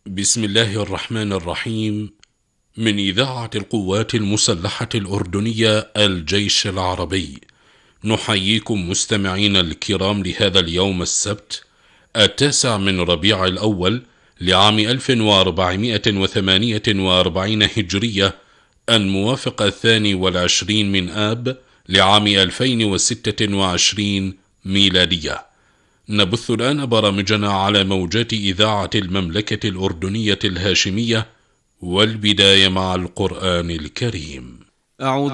بسم الله الرحمن الرحيم. من إذاعة القوات المسلحة الأردنية الجيش العربي، نحييكم مستمعين الكرام لهذا اليوم السبت 9 من ربيع الأول لعام 1448 هجرية، الموافق 22 من آب لعام 2026 ميلادية. نبث الآن برامجنا على موجات إذاعة المملكة الأردنية الهاشمية، والبداية مع القرآن الكريم. أعوذ